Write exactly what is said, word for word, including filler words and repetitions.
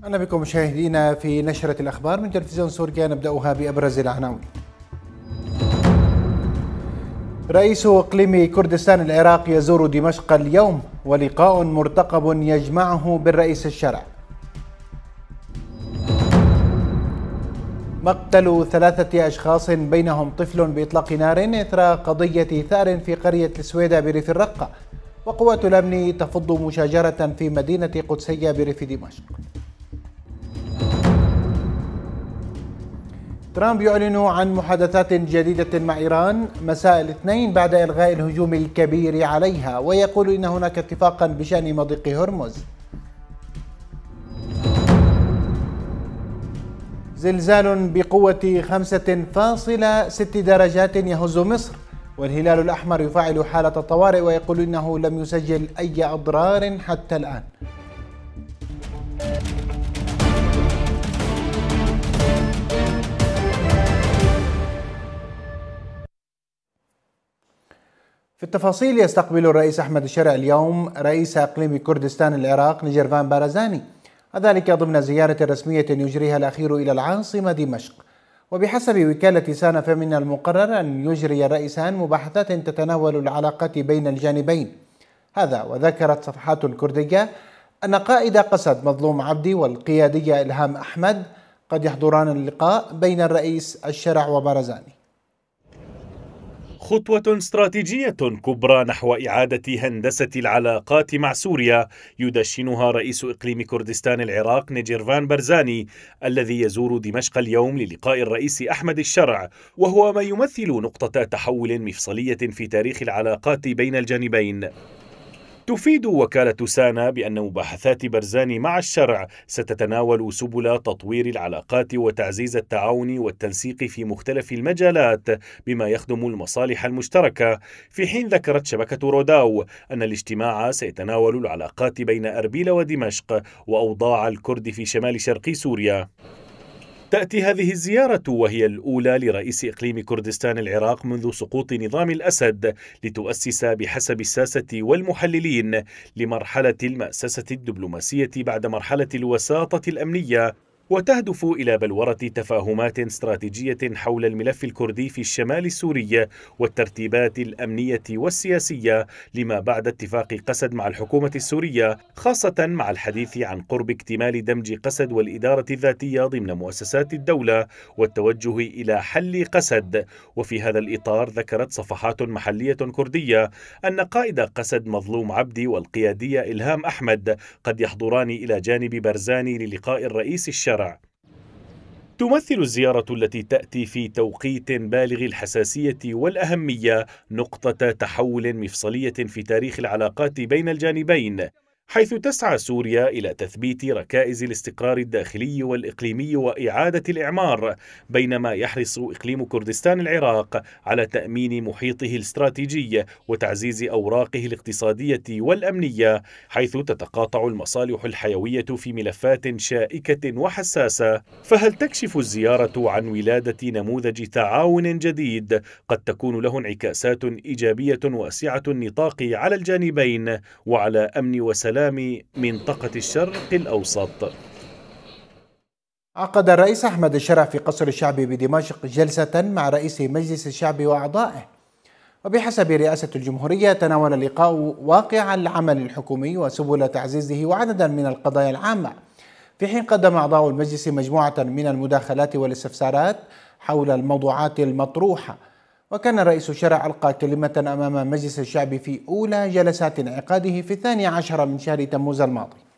أهلا بكم مشاهدينا في نشرة الأخبار من تلفزيون سوريا، نبدأها بأبرز العناوين. رئيس إقليم كردستان العراق يزور دمشق اليوم، ولقاء مرتقب يجمعه بالرئيس الشرع. مقتل ثلاثة أشخاص بينهم طفل بإطلاق نار إثر قضية ثار في قرية السويدة بريف الرقة، وقوات الأمن تفض مشاجرة في مدينة قدسية بريف دمشق. ترامب يعلن عن محادثات جديدة مع إيران مساء الاثنين بعد إلغاء الهجوم الكبير عليها، ويقول إن هناك اتفاقا بشأن مضيق هرمز. زلزال بقوة خمسة فاصلة ست درجات يهز مصر، والهلال الأحمر يفعل حالة الطوارئ ويقول إنه لم يسجل أي أضرار حتى الآن. في التفاصيل، يستقبل الرئيس أحمد الشرع اليوم رئيس إقليم كردستان العراق نجيرفان بارزاني، وذلك ضمن زيارة رسمية يجريها الأخير إلى العاصمة دمشق. وبحسب وكالة سانا فمن المقرر أن يجري الرئيسان مباحثات تتناول العلاقات بين الجانبين. هذا وذكرت صفحات كردية أن قائد قسد مظلوم عبدي والقيادية إلهام أحمد قد يحضران اللقاء بين الرئيس الشرع وبارزاني. خطوة استراتيجية كبرى نحو إعادة هندسة العلاقات مع سوريا يدشنها رئيس إقليم كردستان العراق نجيرفان بارزاني، الذي يزور دمشق اليوم للقاء الرئيس أحمد الشرع، وهو ما يمثل نقطة تحول مفصلية في تاريخ العلاقات بين الجانبين. تفيد وكالة سانا بأن مباحثات بارزاني مع الشرع ستتناول سبل تطوير العلاقات وتعزيز التعاون والتنسيق في مختلف المجالات بما يخدم المصالح المشتركة، في حين ذكرت شبكة روداو أن الاجتماع سيتناول العلاقات بين أربيل ودمشق وأوضاع الكرد في شمال شرق سوريا. تأتي هذه الزيارة وهي الأولى لرئيس إقليم كردستان العراق منذ سقوط نظام الأسد، لتؤسس بحسب الساسة والمحللين لمرحلة المأسسة الدبلوماسية بعد مرحلة الوساطة الأمنية، وتهدف إلى بلورة تفاهمات استراتيجية حول الملف الكردي في الشمال السوري والترتيبات الأمنية والسياسية لما بعد اتفاق قسد مع الحكومة السورية، خاصة مع الحديث عن قرب اكتمال دمج قسد والإدارة الذاتية ضمن مؤسسات الدولة والتوجه إلى حل قسد. وفي هذا الإطار ذكرت صفحات محلية كردية أن قائد قسد مظلوم عبدي والقيادية إلهام أحمد قد يحضران إلى جانب بارزاني للقاء الرئيس الشرع. تمثل الزيارة التي تأتي في توقيت بالغ الحساسية والأهمية نقطة تحول مفصلية في تاريخ العلاقات بين الجانبين، حيث تسعى سوريا إلى تثبيت ركائز الاستقرار الداخلي والإقليمي وإعادة الإعمار، بينما يحرص إقليم كردستان العراق على تأمين محيطه الاستراتيجي وتعزيز أوراقه الاقتصادية والأمنية، حيث تتقاطع المصالح الحيوية في ملفات شائكة وحساسة. فهل تكشف الزيارة عن ولادة نموذج تعاون جديد قد تكون له انعكاسات إيجابية واسعة النطاق على الجانبين وعلى أمن وسلام منطقة الشرق الأوسط؟ عقد الرئيس أحمد الشرع في قصر الشعب بدمشق جلسة مع رئيس مجلس الشعب وأعضائه، وبحسب رئاسة الجمهورية تناول اللقاء واقع العمل الحكومي وسبل تعزيزه وعددا من القضايا العامة، في حين قدم أعضاء المجلس مجموعة من المداخلات والاستفسارات حول الموضوعات المطروحة. وكان الرئيس الشرع ألقى كلمة أمام مجلس الشعب في أولى جلسات انعقاده في الثاني عشر من شهر تموز الماضي.